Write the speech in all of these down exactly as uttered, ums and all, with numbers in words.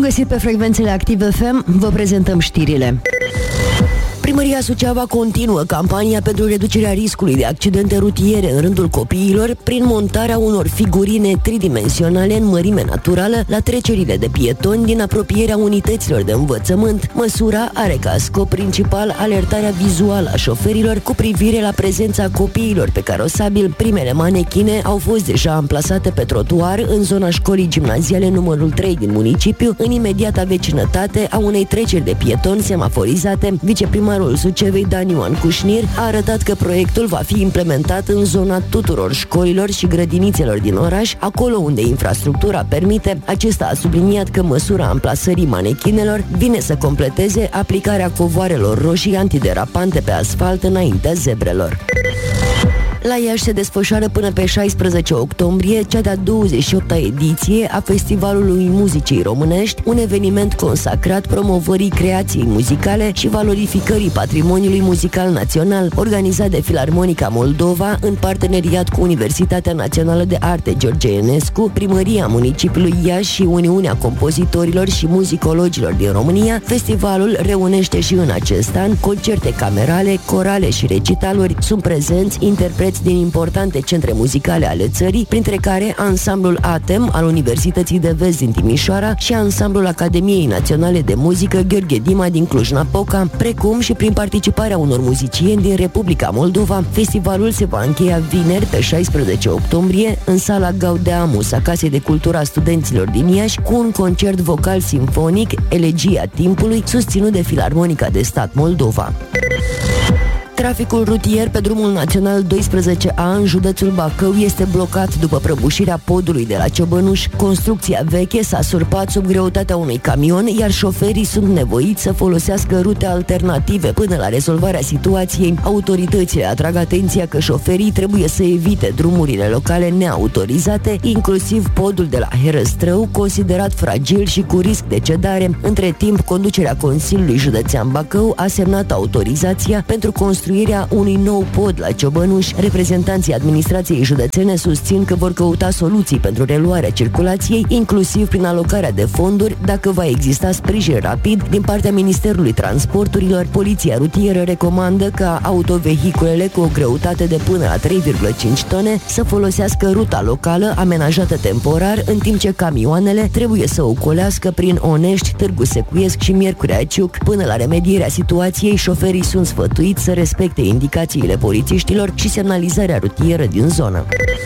Bun găsit pe frecvențele Active F M, vă prezentăm știrile. Primăria Suceava continuă campania pentru reducerea riscului de accidente rutiere în rândul copiilor prin montarea unor figurine tridimensionale în mărime naturală la trecerile de pietoni din apropierea unităților de învățământ. Măsura are ca scop principal alertarea vizuală a șoferilor cu privire la prezența copiilor pe carosabil. Primele manechine au fost deja amplasate pe trotuar în zona școlii gimnaziale numărul trei din municipiu, în imediata vecinătate a unei treceri de pietoni semaforizate. Viceprimarul Sucevei, Dan Ioan Cușnir, a arătat că proiectul va fi implementat în zona tuturor școlilor și grădinițelor din oraș, acolo unde infrastructura permite. Acesta a subliniat că măsura amplasării manechinelor vine să completeze aplicarea covoarelor roșii antiderapante pe asfalt înaintea zebrelor. La Iași se desfășoară până pe șaisprezece octombrie cea de-a douăzeci și opta ediție a Festivalului Muzicii Românești, un eveniment consacrat promovării creației muzicale și valorificării patrimoniului muzical național, organizat de Filarmonica Moldova în parteneriat cu Universitatea Națională de Arte George Enescu, Primăria Municipiului Iași și Uniunea Compozitorilor și Muzicologilor din România. Festivalul reunește și în acest an concerte camerale, corale și recitaluri. Sunt prezenți interpreți din importante centre muzicale ale țării, printre care ansamblul Atem al Universității de Vest din Timișoara și ansamblul Academiei Naționale de Muzică Gheorghe Dima din Cluj-Napoca, precum și prin participarea unor muzicieni din Republica Moldova. Festivalul se va încheia vineri pe șaisprezece octombrie în sala Gaudeamus a Casei de Cultură a Studenților din Iași, cu un concert vocal simfonic, Elegia Timpului, susținut de Filarmonica de Stat Moldova. Traficul rutier pe drumul național doisprezece A în județul Bacău este blocat după prăbușirea podului de la Ciobănuș. Construcția veche s-a surpat sub greutatea unui camion, iar șoferii sunt nevoiți să folosească rute alternative până la rezolvarea situației. Autoritățile atrag atenția că șoferii trebuie să evite drumurile locale neautorizate, inclusiv podul de la Herăstrău, considerat fragil și cu risc de cedare. Între timp, conducerea Consiliului Județean Bacău a semnat autorizația pentru construirea unui nou pod la Ciobănuș. Reprezentanții administrației județene susțin că vor căuta soluții pentru reluarea circulației, inclusiv prin alocarea de fonduri, dacă va exista sprijin rapid din partea Ministerului Transporturilor. Poliția rutieră recomandă ca autovehiculele cu o greutate de până la trei virgulă cinci tone să folosească ruta locală amenajată temporar, în timp ce camioanele trebuie să ocolească prin Onești, Târgu Secuiesc și Miercurea Ciuc. Până la remedierea situației, șoferii sunt sfătuiți să respecte indicațiile polițiștilor și semnalizarea rutieră din zonă.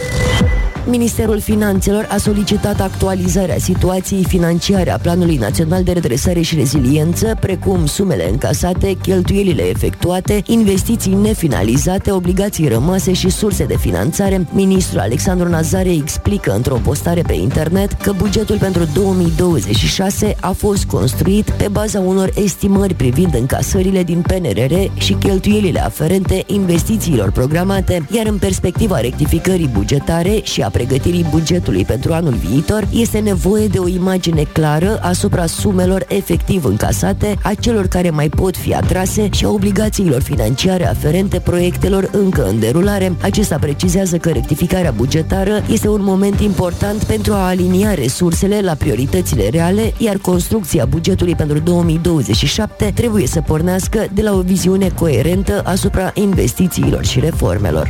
Ministerul Finanțelor a solicitat actualizarea situației financiare a Planului Național de Redresare și Reziliență, precum sumele încasate, cheltuielile efectuate, investiții nefinalizate, obligații rămase și surse de finanțare. Ministrul Alexandru Nazare explică într-o postare pe internet că bugetul pentru două mii douăzeci și șase a fost construit pe baza unor estimări privind încasările din P N R R și cheltuielile aferente investițiilor programate, iar în perspectiva rectificării bugetare și a pregătirii bugetului pentru anul viitor, este nevoie de o imagine clară asupra sumelor efectiv încasate, a celor care mai pot fi atrase și a obligațiilor financiare aferente proiectelor încă în derulare. Acesta precizează că rectificarea bugetară este un moment important pentru a alinia resursele la prioritățile reale, iar construcția bugetului pentru două mii douăzeci și șapte trebuie să pornească de la o viziune coerentă asupra investițiilor și reformelor.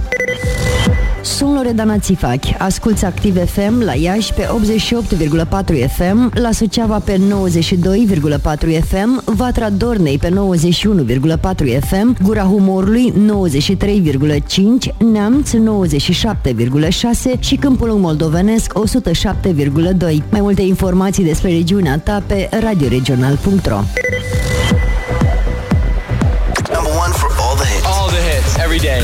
Sunt Loredana Țifachi, asculți Active F M la Iași pe optzeci și opt virgulă patru F M, la Suceava pe nouăzeci și doi virgulă patru F M, Vatra Dornei pe nouăzeci și unu virgulă patru F M, Gura Humorului nouăzeci și trei virgulă cinci, Neamț nouăzeci și șapte virgulă șase și Câmpul Moldovenesc o sută șapte virgulă doi. Mai multe informații despre regiunea ta pe radioregional punct ro. Number one for all the hits. All the hits, every day.